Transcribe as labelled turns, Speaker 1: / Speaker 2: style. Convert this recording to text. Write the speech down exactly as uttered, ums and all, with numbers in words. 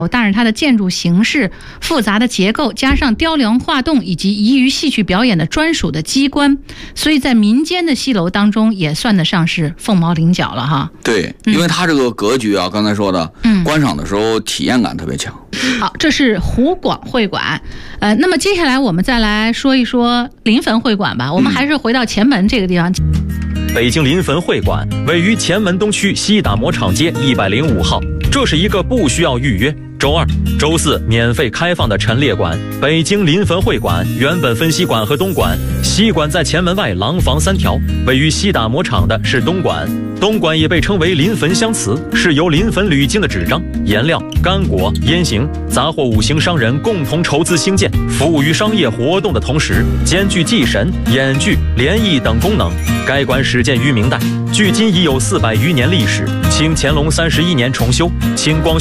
Speaker 1: 但是它的建筑形式、复杂的结构，加上雕梁画栋以及宜于戏曲表演的专属的机关，所以在民间的戏楼当中也算得上是凤毛麟角了哈。
Speaker 2: 对，因为它这个格局啊，嗯、刚才说的，嗯，观赏的时候体验感特别强。
Speaker 1: 好，这是湖广会馆，呃，那么接下来我们再来说一说临汾会馆吧。我们还是回到前门这个地方。
Speaker 3: 嗯、北京临汾会馆位于前门东区西打磨厂街一百零五号，这是一个不需要预约，周二、周四免费开放的陈列馆。北京临汾会馆原本分西馆和东馆，西馆在前门外廊坊三条，位于西打磨厂的是东馆。东馆也被称为临汾香瓷，是由临汾铝精的纸张、颜料、干果、烟型、杂货五行商人共同筹资兴建，服务于商业活动的同时，兼具祭神、演剧、联谊等功能。该馆始建于明代，距今已有四百余年历史，清乾隆三十一年重修，清光